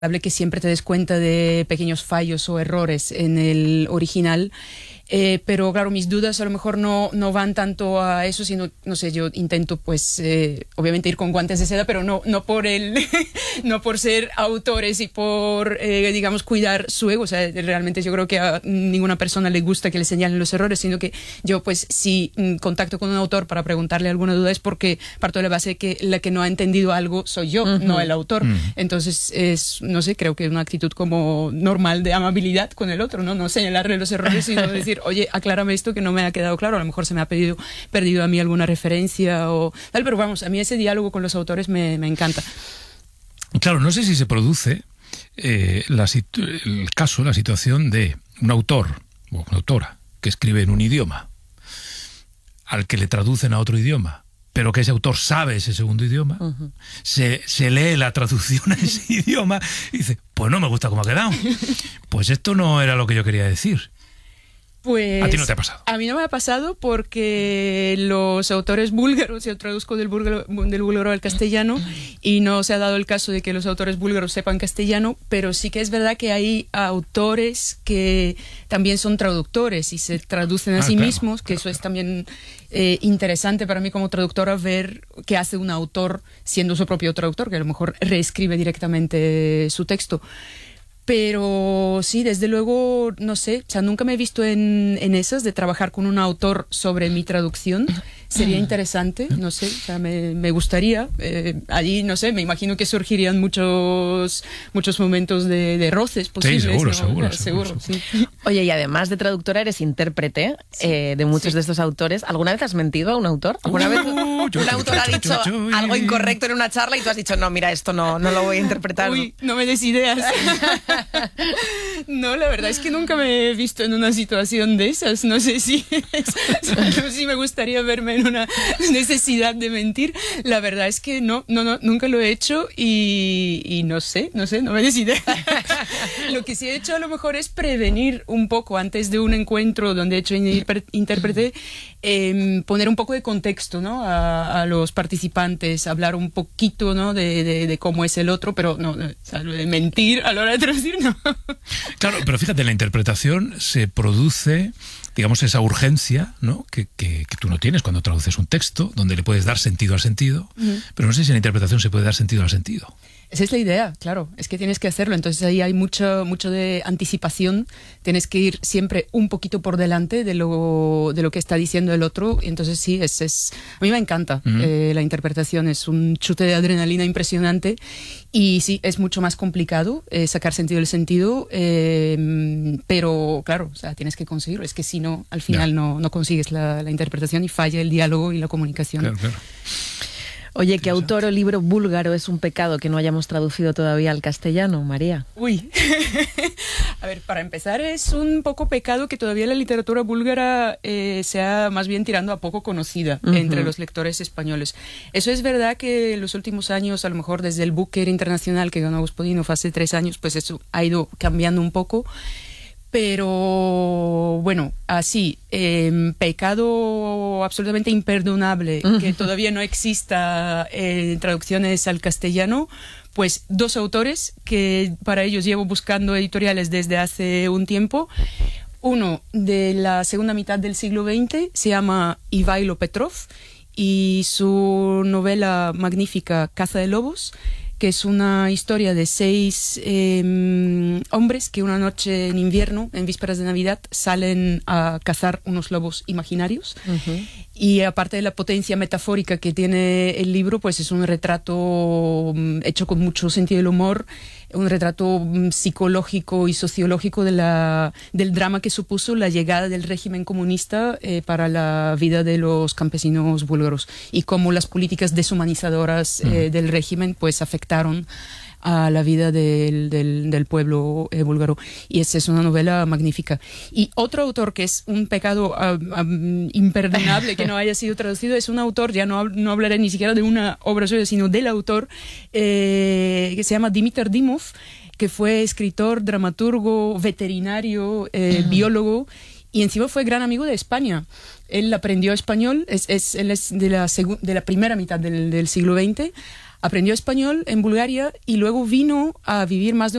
que siempre te des cuenta de pequeños fallos o errores en el original. Pero claro, mis dudas a lo mejor no van tanto a eso, sino, no sé, yo intento pues obviamente ir con guantes de seda, pero no por no por ser autores y por digamos cuidar su ego. O sea, realmente yo creo que a ninguna persona le gusta que le señalen los errores, sino que yo pues si contacto con un autor para preguntarle alguna duda es porque parto de la base de que la que no ha entendido algo soy yo, no el autor. Entonces es, no sé, creo que es una actitud como normal de amabilidad con el otro, no señalarle los errores, sino decir, oye, aclárame esto que no me ha quedado claro, a lo mejor se me ha perdido a mí alguna referencia o tal, pero vamos, a mí ese diálogo con los autores me encanta. Claro, no sé si se produce la situación de un autor o una autora que escribe en un idioma al que le traducen a otro idioma, pero que ese autor sabe ese segundo idioma, se lee la traducción a ese idioma y dice, pues no me gusta cómo ha quedado, pues esto no era lo que yo quería decir. Pues, ¿a ti no te ha pasado? A mí no me ha pasado porque los autores búlgaros, yo traduzco del búlgaro al castellano y no se ha dado el caso de que los autores búlgaros sepan castellano, pero sí que es verdad que hay autores que también son traductores y se traducen a sí mismos, que eso es también interesante para mí como traductora, ver qué hace un autor siendo su propio traductor, que a lo mejor reescribe directamente su texto. Pero sí, desde luego, no sé, o sea, nunca me he visto en esas de trabajar con un autor sobre mi traducción. Sería interesante, no sé, o sea, me gustaría. Allí, no sé, me imagino que surgirían muchos momentos de roces posibles. Sí, seguro. Sí. Oye, y además de traductora, eres intérprete de muchos de estos autores. ¿Alguna vez has mentido a un autor? ¿Alguna vez un autor ha dicho algo incorrecto en una charla y tú has dicho, no, mira, esto no lo voy a interpretar? Uy, no me des ideas. No, la verdad es que nunca me he visto en una situación de esas. No sé si me gustaría verme en una necesidad de mentir. La verdad es que no, nunca lo he hecho y no sé, no me des idea. Lo que sí he hecho a lo mejor es prevenir un poco antes de un encuentro donde he hecho intérprete, poner un poco de contexto, ¿no? a los participantes, hablar un poquito, ¿no? de cómo es el otro, pero no, o sea, lo de mentir a la hora de traducir, no. Claro, pero fíjate, en la interpretación se produce, digamos, esa urgencia, ¿no? que tú no tienes cuando traduces un texto, donde le puedes dar sentido al sentido, pero no sé si en la interpretación se puede dar sentido al sentido. Esa es la idea, claro, es que tienes que hacerlo, entonces ahí hay mucho de anticipación, tienes que ir siempre un poquito por delante de lo que está diciendo el otro, y entonces sí, a mí me encanta la interpretación, es un chute de adrenalina impresionante y sí, es mucho más complicado sacar sentido del sentido, pero claro, o sea, tienes que conseguirlo, es que si no, al final no consigues la interpretación y falla el diálogo y la comunicación. Claro. Oye, ¿qué autor o libro búlgaro es un pecado que no hayamos traducido todavía al castellano, María? Uy, a ver, para empezar es un poco pecado que todavía la literatura búlgara sea más bien tirando a poco conocida entre los lectores españoles. Eso es verdad que en los últimos años, a lo mejor desde el Booker Internacional que ganó Gospodinov hace 3 años, pues eso ha ido cambiando un poco. Pero bueno, así, pecado absolutamente imperdonable, que todavía no exista traducciones al castellano, pues 2 autores que para ellos llevo buscando editoriales desde hace un tiempo. Uno de la segunda mitad del siglo XX, se llama Ivailo Petrov, y su novela magnífica Caza de Lobos, que es una historia de 6 hombres que una noche en invierno, en vísperas de Navidad, salen a cazar unos lobos imaginarios. Y aparte de la potencia metafórica que tiene el libro, pues es un retrato hecho con mucho sentido del humor, un retrato psicológico y sociológico del drama que supuso la llegada del régimen comunista para la vida de los campesinos búlgaros y cómo las políticas deshumanizadoras del régimen pues afectaron a la vida del pueblo búlgaro. Y esa es una novela magnífica. Y otro autor que es un pecado imperdonable que no haya sido traducido es un autor, ya no hablaré ni siquiera de una obra suya, sino del autor, que se llama Dimitar Dimov, que fue escritor, dramaturgo, veterinario, biólogo, y encima fue gran amigo de España. Él aprendió español, él es de la primera mitad del siglo XX, aprendió español en Bulgaria y luego vino a vivir más de